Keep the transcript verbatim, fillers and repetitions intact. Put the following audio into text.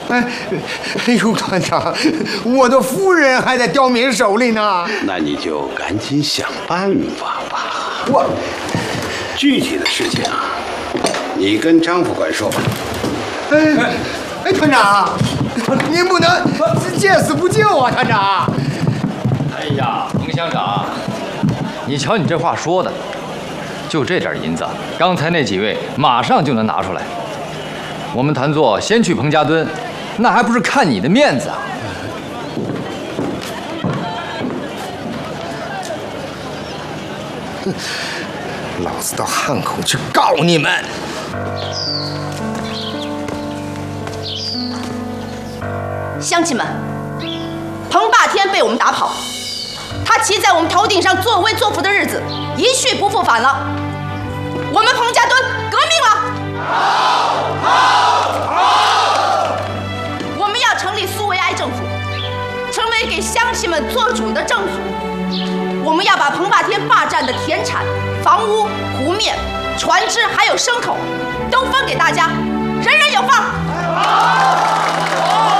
哎，哎呦，团长，我的夫人还在刁民手里呢。 那你就赶紧想办法吧。 我具体的事情啊，你跟张副官说吧。 哎哎，团长，您不能见死不救啊，团长。 哎呀，彭乡长，你瞧你这话说的，就这点银子，刚才那几位马上就能拿出来。我们谭作先去彭家墩，那还不是看你的面子啊！ 老子到汉口去告你们！ 乡亲们，彭霸天被我们打跑，他骑在我们头顶上作威作福的日子一去不复返了。我们彭家墩革命了！好，好，好！我们要成立苏维埃政府，成为给乡亲们做主的政府。我们要把彭霸天霸占的田产、房屋、湖面、船只还有牲口，都分给大家，人人有份。好。